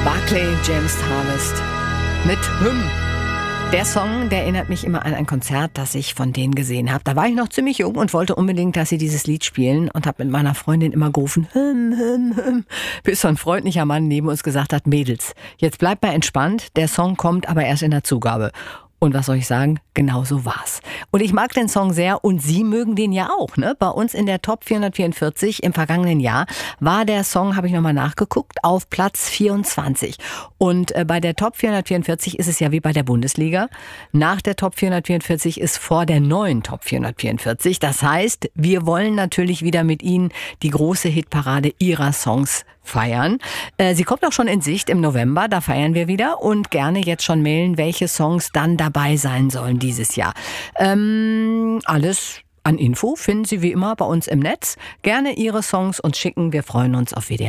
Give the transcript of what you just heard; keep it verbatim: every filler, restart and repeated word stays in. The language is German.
Barclay James Harvest mit Hymn. Der Song, der erinnert mich immer an ein Konzert, das ich von denen gesehen habe. Da war ich noch ziemlich jung und wollte unbedingt, dass sie dieses Lied spielen und habe mit meiner Freundin immer gerufen, hym, hym, hym, bis so ein freundlicher Mann neben uns gesagt hat, Mädels, jetzt bleibt mal entspannt, der Song kommt aber erst in der Zugabe. Und was soll ich sagen? Genau so war's. Und ich mag den Song sehr und Sie mögen den ja auch, ne? Bei uns in der Top vierhundertvierundvierzig im vergangenen Jahr war der Song, habe ich nochmal nachgeguckt, auf Platz vierundzwanzig. Und äh, bei der Top vierhundertvierundvierzig ist es ja wie bei der Bundesliga. Nach der Top vierhundertvierundvierzig ist vor der neuen Top vierhundertvierundvierzig. Das heißt, wir wollen natürlich wieder mit Ihnen die große Hitparade Ihrer Songs feiern. Äh, sie kommt auch schon in Sicht im November, da feiern wir wieder und gerne jetzt schon mailen, welche Songs dann dabei sein sollen dieses Jahr. Ähm, alles an Info finden Sie wie immer bei uns im Netz. Gerne Ihre Songs uns schicken, wir freuen uns auf W D R.